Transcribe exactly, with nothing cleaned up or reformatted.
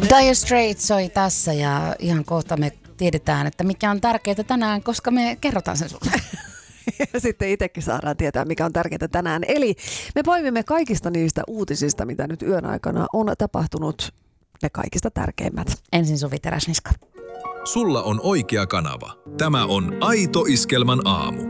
Dire Straits soi tässä ja ihan kohta me tiedetään, että mikä on tärkeää tänään, koska me kerrotaan sen sulle. Ja sitten itsekin saadaan tietää, mikä on tärkeää tänään. Eli me poimimme kaikista niistä uutisista, mitä nyt yön aikana on tapahtunut, ne kaikista tärkeimmät. Ensin Suvi Teräsniska. Sulla on oikea kanava. Tämä on Aito Iskelmän aamu.